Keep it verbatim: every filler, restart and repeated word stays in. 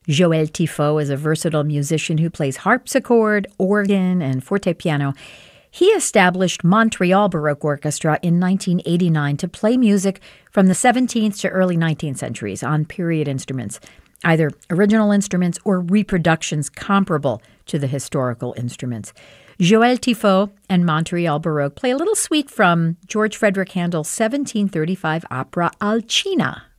Joël Tifo is a versatile musician who plays harpsichord, organ, and fortepiano. He established Montreal Baroque Orchestra in nineteen eighty-nine to play music from the seventeenth to early nineteenth centuries on period instruments, either original instruments or reproductions comparable to the historical instruments. Joël Tifo and Montreal Baroque play a little suite from George Frederick Handel's seventeen thirty-five opera Alcina.